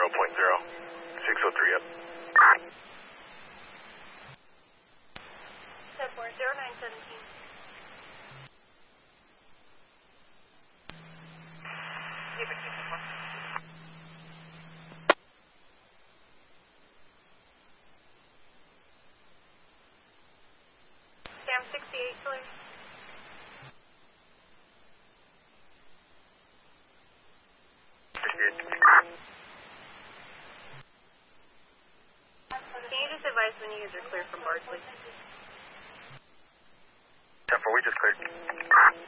603 up. 10-4, 0917. Cam 68, clear. Can you just advise when you guys are clear from Bardsley? 10-4, we just cleared.